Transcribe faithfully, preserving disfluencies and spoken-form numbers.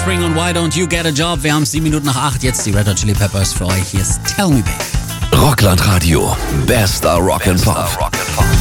Offspring und Why Don't You Get a Job? Wir haben sieben Minuten nach acht. Jetzt die Red Hot Chili Peppers für euch. Hier ist Tell Me Babe. Rockland Radio. Bester Rock and Pop.